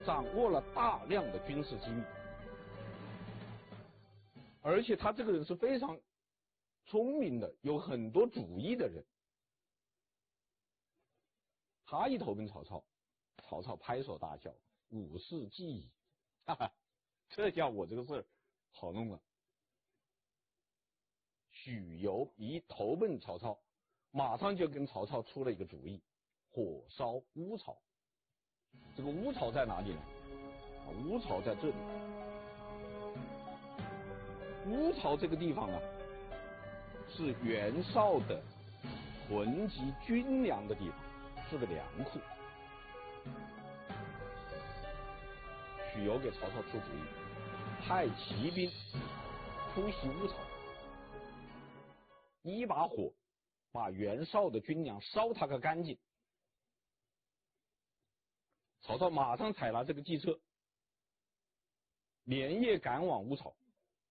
掌握了大量的军事机密，而且他这个人是非常聪明的，有很多主意的人。他一投奔曹操，曹操拍手大笑，武士计矣，哈哈，这下我这个事儿好弄了。许由一投奔曹操，马上就跟曹操出了一个主意，火烧乌巢。这个乌巢在哪里呢？乌巢在这里。乌巢这个地方呢，是袁绍的囤积军粮的地方，是个粮库。许由给曹操出主意，派骑兵突袭乌巢，一把火把袁绍的军粮烧他个干净。曹操马上采纳这个计策，连夜赶往乌巢。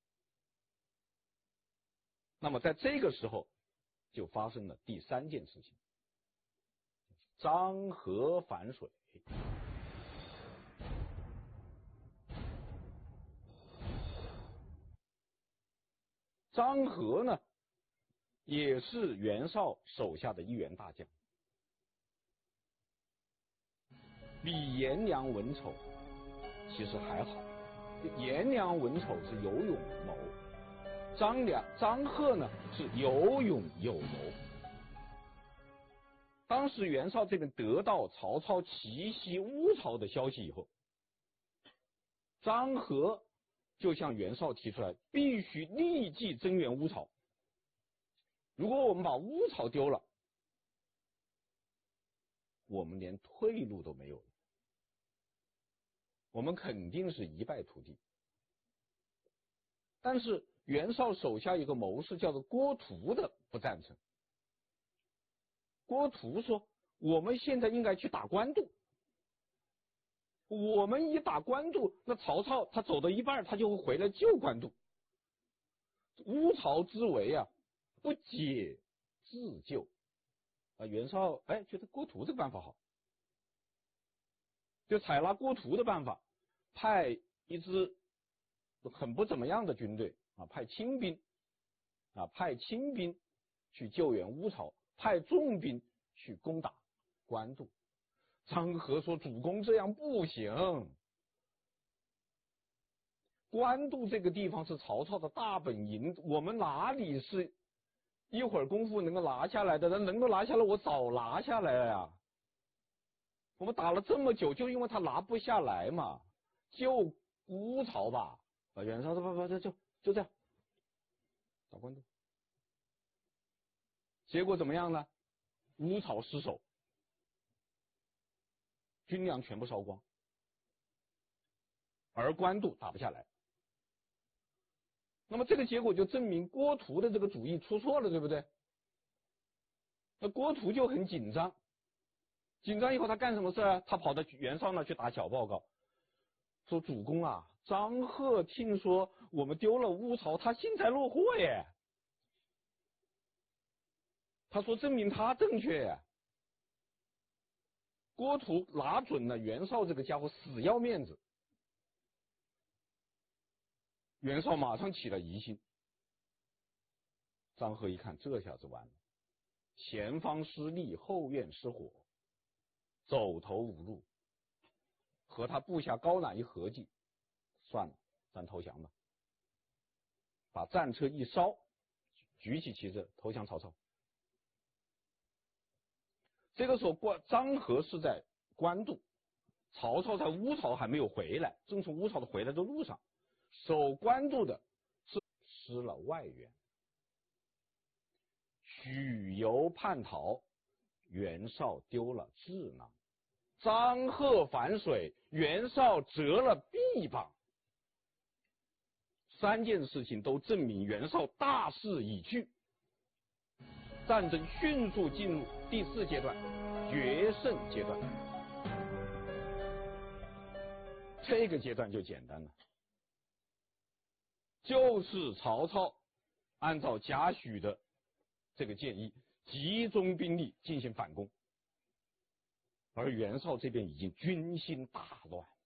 那么在这个时候就发生了第三件事情，漳河反水。漳河呢，也是袁绍手下的一员大将，比颜良、文丑其实还好。颜良、文丑是有勇无谋，张贺呢是有勇有谋。当时袁绍这边得到曹操奇袭乌巢的消息以后，张合就向袁绍提出来，必须立即增援乌巢。如果我们把乌巢丢了，我们连退路都没有了，我们肯定是一败涂地。但是袁绍手下一个谋士叫做郭图的不赞成。郭图说，我们现在应该去打官渡，我们一打官渡，那曹操他走到一半，他就会回来救官渡。乌巢之围啊，不解自救。袁绍觉得郭图这个办法好，就采纳郭图的办法，派一支很不怎么样的军队派轻兵去救援乌巢，派重兵去攻打官渡。张合说，主公这样不行，官渡这个地方是曹操的大本营，我们哪里是一会儿功夫能够拿下来的？能够拿下来我早拿下来了呀。我们打了这么久，就因为他拿不下来嘛，救乌巢吧。袁绍说不就这样打官渡。结果怎么样呢？乌巢失守，军粮全部烧光，而官渡打不下来。那么这个结果就证明郭图的这个主意出错了，对不对？那郭图就很紧张，紧张以后他干什么事啊？他跑到袁绍那去打小报告，说主公啊，张贺听说我们丢了乌巢，他幸灾乐祸耶。他说证明他正确耶。郭图拿准了袁绍这个家伙死要面子，袁绍马上起了疑心。张合一看，这下子完了，前方失利，后院失火，走投无路，和他部下高览一合计，算了，咱投降吧。把战车一烧，举起旗帜投降曹操。这个时候张合是在官渡，曹操在乌巢还没有回来，正从乌巢的回来的路上。守官渡的是失了外援，许由叛逃，袁绍丢了智囊，张贺反水，袁绍折了臂膀。三件事情都证明袁绍大势已去，战争迅速进入第4阶段，决胜阶段。这个阶段就简单了，就是曹操按照贾诩的这个建议，集中兵力进行反攻，而袁绍这边已经军心大乱。